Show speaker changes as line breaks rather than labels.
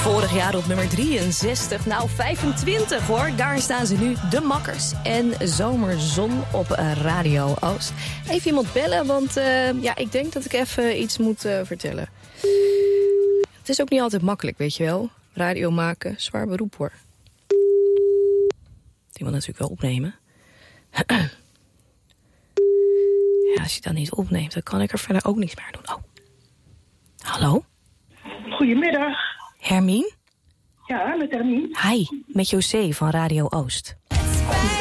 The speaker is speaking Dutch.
Vorig jaar op nummer 63, nou 25 hoor. Daar staan ze nu, de Makkers en Zomerzon op Radio Oost. Even iemand bellen, want ik denk dat ik even iets moet vertellen. Het is ook niet altijd makkelijk, weet je wel. Radio maken, zwaar beroep hoor. Die wil natuurlijk wel opnemen. Ja, als je dat niet opneemt, dan kan ik er verder ook niks meer doen. Oh. Hallo?
Goedemiddag.
Hermien?
Ja, met Hermien.
Hi, met José van Radio Oost.